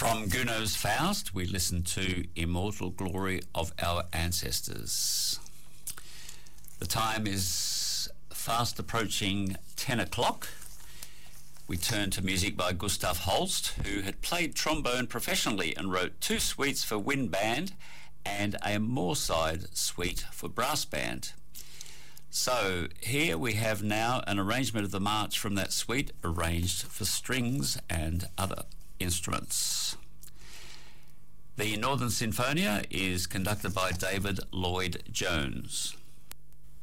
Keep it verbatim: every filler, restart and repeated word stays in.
From Gounod's Faust, we listen to Immortal Glory of Our Ancestors. The time is fast approaching ten o'clock. We turn to music by Gustav Holst, who had played trombone professionally and wrote two suites for wind band and a Moorside suite for brass band. So here we have now an arrangement of the march from that suite, arranged for strings and other instruments. The Northern Sinfonia is conducted by David Lloyd Jones.